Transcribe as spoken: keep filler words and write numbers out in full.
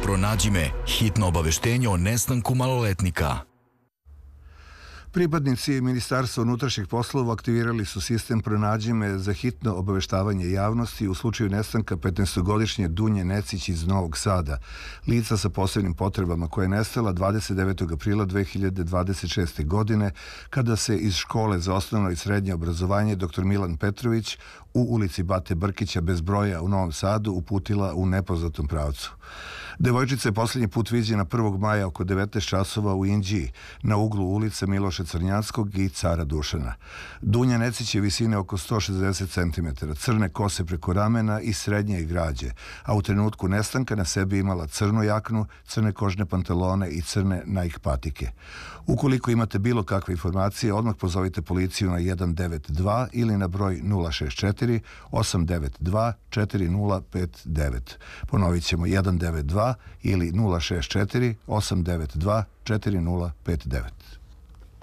Pronađi me, hitno obaveštenje o nestanku maloletnika. Pripadnici Ministarstva unutrašnjih poslova aktivirali su sistem Pronađi me za hitno obaveštavanje javnosti u slučaju nestanka petnaestogodišnje Dunje Necić iz Novog Sada, lica sa posebnim potrebama koja je nestala dvadeset devetog aprila dve hiljade dvadeset šeste. godine kada se iz škole za osnovno i srednje obrazovanje doktor Milan Petrović u ulici Bate Brkića bez broja u Novom Sadu uputila u nepoznatom pravcu. Devojčica je posljednji put viđena prvog maja oko devetnaest časova u Inđiji, na uglu ulice Miloša Crnjanskog i Cara Dušana. Dunja Necić je visine oko sto šezdeset centimetara, crne kose preko ramena i srednje građe, a u trenutku nestanka na sebi imala crnu jaknu, crne kožne pantalone i crne Nike patike. Ukoliko imate bilo kakve informacije, odmah pozovite policiju na jedan devet dva ili na broj nula šest četiri osam devet dva četiri nula pet devet. Ponovit ćemo jedan devet dva ili nula šest četiri osam devet dva četiri nula pet devet.